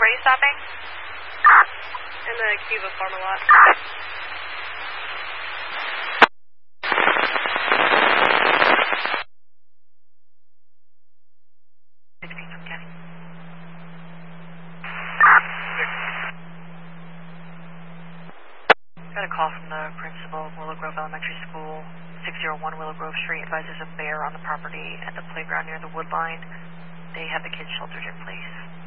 are you stopping? In the Cuba Pharma lot. Got a call from the principal of Willow Grove Elementary School, 601 Willow Grove Street. Advises a bear on the property at the playground near the wood line. They have the kids sheltered in place.